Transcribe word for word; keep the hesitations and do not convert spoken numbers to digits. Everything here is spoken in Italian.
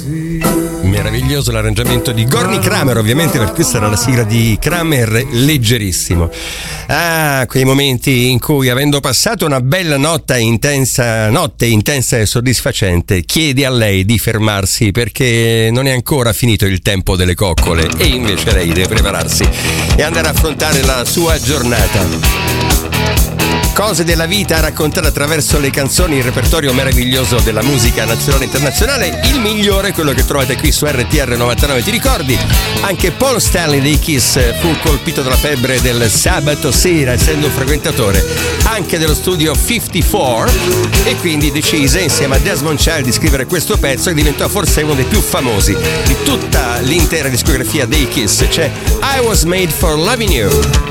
Meraviglioso l'arrangiamento di Gorny Kramer, ovviamente, perché questa era la sigla di Kramer Leggerissimo. Ah, quei momenti in cui, avendo passato una bella notte intensa, notte intensa e soddisfacente, chiedi a lei di fermarsi perché non è ancora finito il tempo delle coccole, e invece lei deve prepararsi e andare a affrontare la sua giornata. Cose della vita raccontate attraverso le canzoni, il repertorio meraviglioso della musica nazionale e internazionale. Il migliore, quello che trovate qui su R T R novantanove. Ti ricordi? Anche Paul Stanley dei Kiss fu colpito dalla febbre del sabato sera, essendo un frequentatore anche dello studio cinquantaquattro, e quindi decise insieme a Desmond Child di scrivere questo pezzo, che diventò forse uno dei più famosi di tutta l'intera discografia dei Kiss. C'è I Was Made for Loving You.